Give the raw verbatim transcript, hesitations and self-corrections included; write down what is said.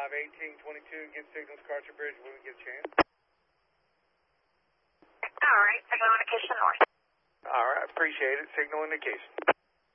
five eighteen twenty-two, get signals, Carter Bridge when we get a chance. All right, signal indication north. All right, appreciate it. Signal indication.